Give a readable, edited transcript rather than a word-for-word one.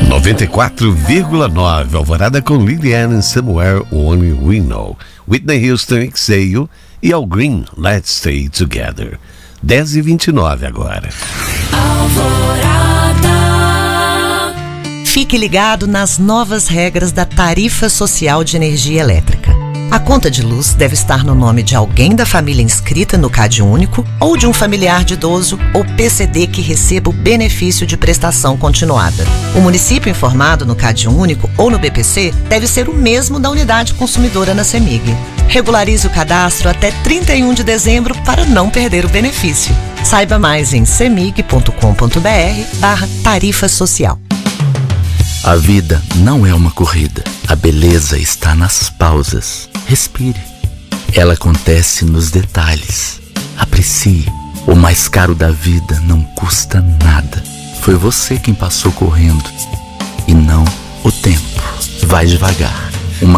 94,9 Alvorada com Liliana Somewhere Only We Know. Whitney Houston, Exhale e Al Green, Let's Stay Together. 10h29 agora. Alvorada. Fique ligado nas novas regras da Tarifa Social de Energia Elétrica. A conta de luz deve estar no nome de alguém da família inscrita no CadÚnico ou de um familiar de idoso ou PCD que receba o benefício de prestação continuada. O município informado no CadÚnico ou no BPC deve ser o mesmo da unidade consumidora na CEMIG. Regularize o cadastro até 31 de dezembro para não perder o benefício. Saiba mais em cemig.com.br/tarifa social. A vida não é uma corrida. A beleza está nas pausas. Respire. Ela acontece nos detalhes. Aprecie. O mais caro da vida não custa nada. Foi você quem passou correndo e não o tempo. Vai devagar.